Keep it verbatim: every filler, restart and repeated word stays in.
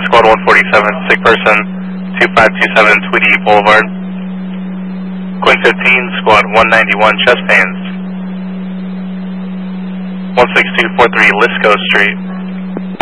Squad one forty-seven, sick person, two five two seven Tweedy Boulevard. Quinn fifteen, Squad one ninety-one, chest pains. one six two four three Lisco Street.